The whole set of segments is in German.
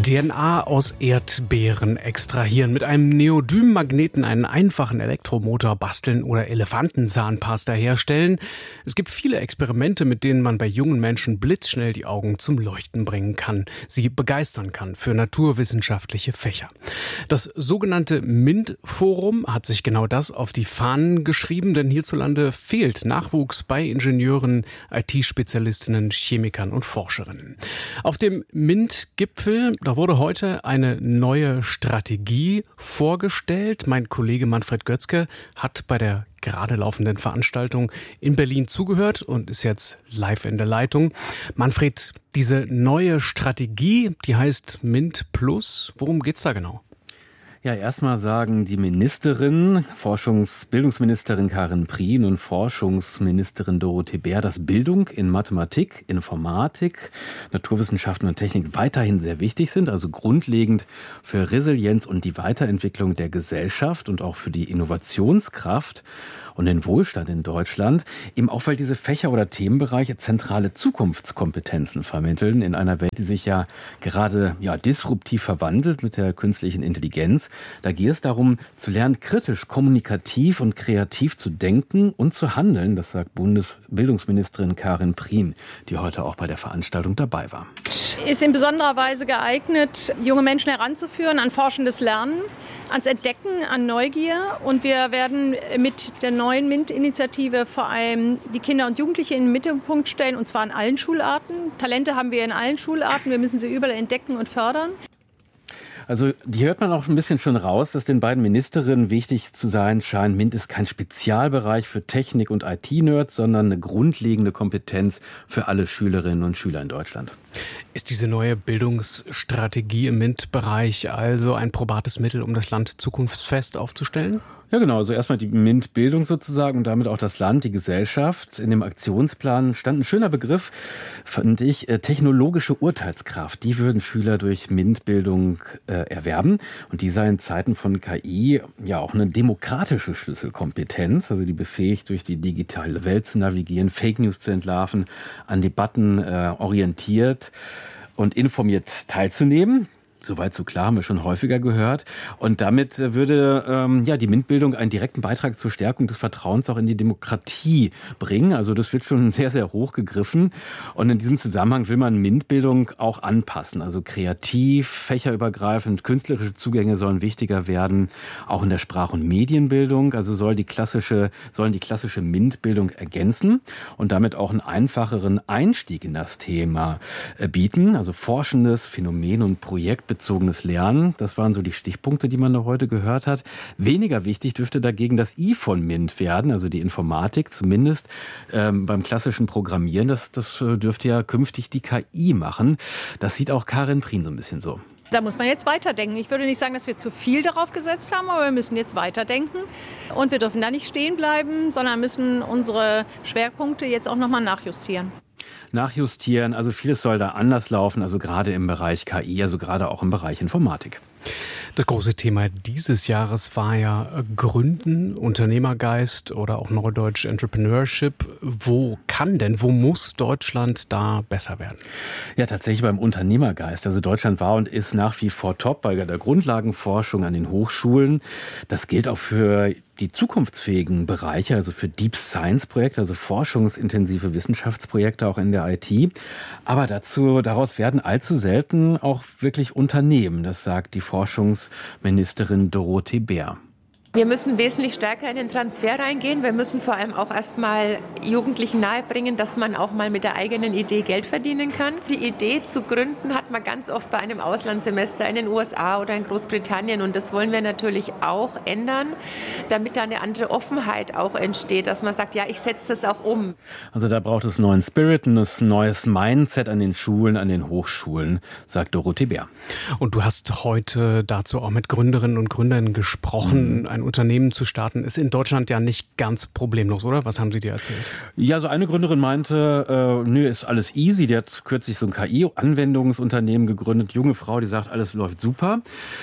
DNA aus Erdbeeren extrahieren, mit einem Neodym-Magneten einen einfachen Elektromotor basteln oder Elefantenzahnpasta herstellen. Es gibt viele Experimente, mit denen man bei jungen Menschen blitzschnell die Augen zum Leuchten bringen kann, sie begeistern kann für naturwissenschaftliche Fächer. Das sogenannte MINT-Forum hat sich genau das auf die Fahnen geschrieben, denn hierzulande fehlt Nachwuchs bei Ingenieuren, IT-Spezialistinnen, Chemikern und Forscherinnen. Auf dem MINT-Gipfel, da wurde heute eine neue Strategie vorgestellt. Mein Kollege Manfred Götzke hat bei der gerade laufenden Veranstaltung in Berlin zugehört und ist jetzt live in der Leitung. Manfred, diese neue Strategie, die heißt MINT Plus. Worum geht's da genau? Ja, erstmal sagen die Ministerin, Bildungsministerin Karin Prien und Forschungsministerin Dorothee Bär, dass Bildung in Mathematik, Informatik, Naturwissenschaften und Technik weiterhin sehr wichtig sind, also grundlegend für Resilienz und die Weiterentwicklung der Gesellschaft und auch für die Innovationskraft und den Wohlstand in Deutschland, eben auch weil diese Fächer oder Themenbereiche zentrale Zukunftskompetenzen vermitteln in einer Welt, die sich ja gerade disruptiv verwandelt mit der künstlichen Intelligenz. Da geht es darum, zu lernen, kritisch, kommunikativ und kreativ zu denken und zu handeln. Das sagt Bundesbildungsministerin Karin Prien, die heute auch bei der Veranstaltung dabei war. Ist in besonderer Weise geeignet, junge Menschen heranzuführen an forschendes Lernen, ans Entdecken, an Neugier. Und wir werden mit der neuen MINT-Initiative vor allem die Kinder und Jugendliche in den Mittelpunkt stellen, und zwar in allen Schularten. Talente haben wir in allen Schularten, wir müssen sie überall entdecken und fördern. Also die hört man auch ein bisschen schon raus, dass den beiden Ministerinnen wichtig zu sein scheint. MINT ist kein Spezialbereich für Technik- und IT-Nerds, sondern eine grundlegende Kompetenz für alle Schülerinnen und Schüler in Deutschland. Ist diese neue Bildungsstrategie im MINT-Bereich also ein probates Mittel, um das Land zukunftsfest aufzustellen? Ja, genau. Also erstmal die MINT-Bildung sozusagen und damit auch das Land, die Gesellschaft. In dem Aktionsplan stand ein schöner Begriff, fand ich, technologische Urteilskraft. Die würden Schüler durch MINT-Bildung erwerben. Und die sei in Zeiten von KI ja auch eine demokratische Schlüsselkompetenz, also die befähigt, durch die digitale Welt zu navigieren, Fake News zu entlarven, an Debatten orientiert und informiert teilzunehmen. Soweit so klar, haben wir schon häufiger gehört. Und damit würde die MINT-Bildung einen direkten Beitrag zur Stärkung des Vertrauens auch in die Demokratie bringen. Also das wird schon sehr, sehr hoch gegriffen. Und in diesem Zusammenhang will man MINT-Bildung auch anpassen. Also kreativ, fächerübergreifend, künstlerische Zugänge sollen wichtiger werden. Auch in der Sprach- und Medienbildung. Also sollen die klassische MINT-Bildung ergänzen und damit auch einen einfacheren Einstieg in das Thema bieten. Also forschendes, Phänomen- und Projektbezogenes Lernen, das waren so die Stichpunkte, die man noch heute gehört hat. Weniger wichtig dürfte dagegen das I von MINT werden, also die Informatik, zumindest beim klassischen Programmieren. Das dürfte ja künftig die KI machen. Das sieht auch Karin Prien so ein bisschen so. Da muss man jetzt weiterdenken. Ich würde nicht sagen, dass wir zu viel darauf gesetzt haben, aber wir müssen jetzt weiterdenken. Und wir dürfen da nicht stehen bleiben, sondern müssen unsere Schwerpunkte jetzt auch nochmal nachjustieren. Also vieles soll da anders laufen, also gerade im Bereich KI, also gerade auch im Bereich Informatik. Das große Thema dieses Jahres war ja Gründen, Unternehmergeist oder auch neudeutsch Entrepreneurship. Wo muss Deutschland da besser werden? Ja, tatsächlich beim Unternehmergeist. Also Deutschland war und ist nach wie vor top bei der Grundlagenforschung an den Hochschulen. Das gilt auch für die zukunftsfähigen Bereiche, also für Deep Science Projekte, also forschungsintensive Wissenschaftsprojekte auch in der IT. Aber daraus werden allzu selten auch wirklich Unternehmen. Das sagt die Forschungsministerin Dorothee Bär. Wir müssen wesentlich stärker in den Transfer reingehen. Wir müssen vor allem auch erstmal Jugendlichen nahebringen, dass man auch mal mit der eigenen Idee Geld verdienen kann. Die Idee zu gründen hat man ganz oft bei einem Auslandssemester in den USA oder in Großbritannien. Und das wollen wir natürlich auch ändern, damit da eine andere Offenheit auch entsteht, dass man sagt, ja, ich setze das auch um. Also da braucht es neuen Spirit, ein neues Mindset an den Schulen, an den Hochschulen, sagt Dorothee Bär. Und du hast heute dazu auch mit Gründerinnen und Gründern gesprochen. Ein Unternehmen zu starten, ist in Deutschland ja nicht ganz problemlos, oder? Was haben Sie dir erzählt? Ja, so eine Gründerin meinte, ist alles easy. Die hat kürzlich so ein KI-Anwendungsunternehmen gegründet. Junge Frau, die sagt, alles läuft super.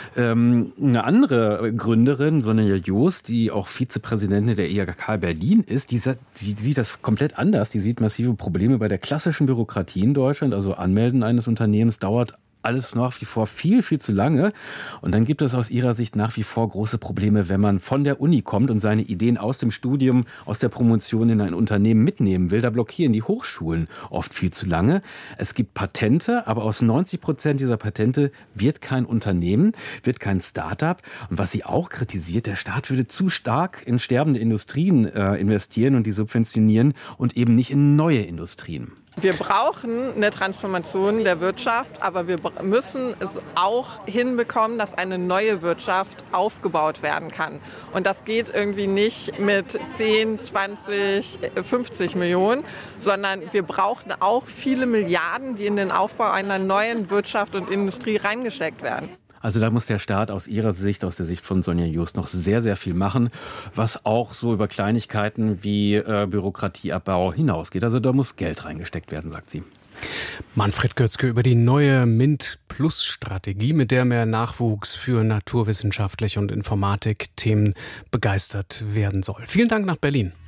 Eine andere Gründerin, Sonja Joost, die auch Vizepräsidentin der IHK Berlin ist, die sieht das komplett anders. Die sieht massive Probleme bei der klassischen Bürokratie in Deutschland. Also Anmelden eines Unternehmens dauert alles nach wie vor viel, viel zu lange. Und dann gibt es aus Ihrer Sicht nach wie vor große Probleme, wenn man von der Uni kommt und seine Ideen aus dem Studium, aus der Promotion in ein Unternehmen mitnehmen will. Da blockieren die Hochschulen oft viel zu lange. Es gibt Patente, aber aus 90% dieser Patente wird kein Unternehmen, wird kein Start-up. Und was sie auch kritisiert, der Staat würde zu stark in sterbende Industrien investieren und die subventionieren und eben nicht in neue Industrien. Wir brauchen eine Transformation der Wirtschaft, aber wir müssen es auch hinbekommen, dass eine neue Wirtschaft aufgebaut werden kann. Und das geht irgendwie nicht mit 10, 20, 50 Millionen, sondern wir brauchen auch viele Milliarden, die in den Aufbau einer neuen Wirtschaft und Industrie reingesteckt werden. Also da muss der Staat aus Ihrer Sicht, aus der Sicht von Sonja Just, noch sehr, sehr viel machen, was auch so über Kleinigkeiten wie Bürokratieabbau hinausgeht. Also da muss Geld reingesteckt werden, sagt sie. Manfred Götzke über die neue MINT-Plus-Strategie, mit der mehr Nachwuchs für naturwissenschaftliche und Informatik-Themen begeistert werden soll. Vielen Dank nach Berlin.